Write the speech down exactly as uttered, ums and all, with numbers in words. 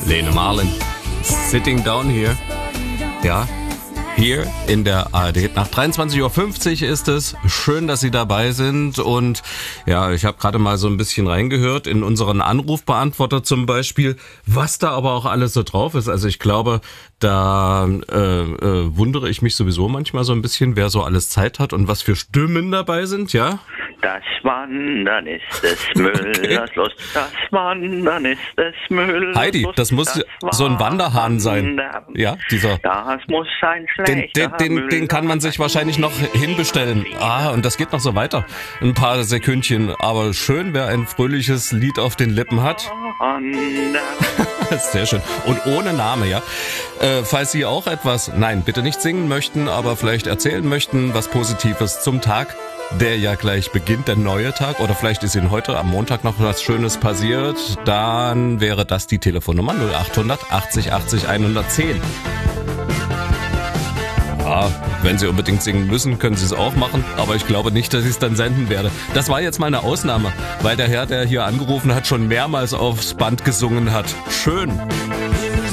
Lene Marlin, Sitting Down Here. Ja, hier in der A R D. Nach dreiundzwanzig Uhr fünfzig ist es. Schön, dass Sie dabei sind. Und ja, ich habe gerade mal so ein bisschen reingehört in unseren Anrufbeantworter zum Beispiel, was da aber auch alles so drauf ist. Also ich glaube, da äh, äh, wundere ich mich sowieso manchmal so ein bisschen, wer so alles Zeit hat und was für Stimmen dabei sind, ja? Das Wandern ist des Müllers okay. Lust, das Wandern ist des Müllers Heidi, Lust, das muss das so ein Wanderhahn sein. Ja, dieser. Das muss ein schlechter Den, den, den kann man sich wahrscheinlich noch hinbestellen. Ah, und das geht noch so weiter. Ein paar Sekündchen. Aber schön, wer ein fröhliches Lied auf den Lippen hat. Sehr schön. Und ohne Name, ja. Äh, falls Sie auch etwas, nein, bitte nicht singen möchten, aber vielleicht erzählen möchten, was Positives zum Tag, der ja gleich beginnt, der neue Tag, oder vielleicht ist Ihnen heute am Montag noch was Schönes passiert, dann wäre das die Telefonnummer null acht hundert achtzig achtzig hundertzehn. Ja, wenn Sie unbedingt singen müssen, können Sie es auch machen, aber ich glaube nicht, dass ich es dann senden werde. Das war jetzt mal eine Ausnahme, weil der Herr, der hier angerufen hat, schon mehrmals aufs Band gesungen hat. Schön.